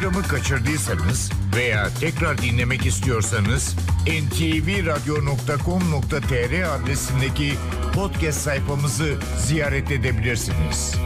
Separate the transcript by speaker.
Speaker 1: Programı kaçırdıysanız veya tekrar dinlemek istiyorsanız ntvradio.com.tr adresindeki podcast sayfamızı ziyaret edebilirsiniz.